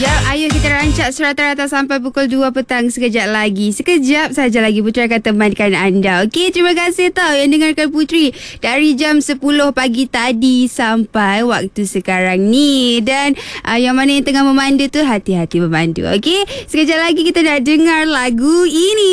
Ya, ayo kita rancak serata-rata sampai pukul 2 petang sekejap lagi. Sekejap saja lagi Puteri akan temankan anda. Okey, terima kasih tau yang dengarkan Puteri dari jam 10 pagi tadi sampai waktu sekarang ni. Dan yang mana yang tengah memandu tu, hati-hati memandu. Okey, sekejap lagi kita nak dengar lagu ini.